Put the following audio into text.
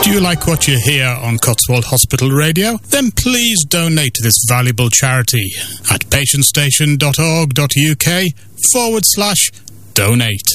Do you like what you hear on Cotswold Hospital Radio? Then please donate to this valuable charity at patientstation.org.uk/donate.